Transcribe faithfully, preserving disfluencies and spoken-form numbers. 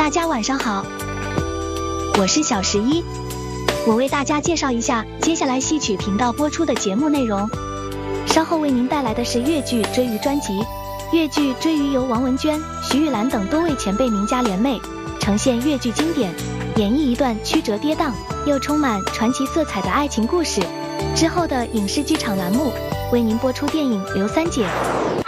大家晚上好，我是小十一，我为大家介绍一下接下来戏曲频道播出的节目内容。稍后为您带来的是粤剧《追鱼》专辑。粤剧《追鱼》由王文娟、徐玉兰等多位前辈名家联袂，呈现粤剧经典，演绎一段曲折跌宕又充满传奇色彩的爱情故事。之后的影视剧场栏目为您播出电影《刘三姐》。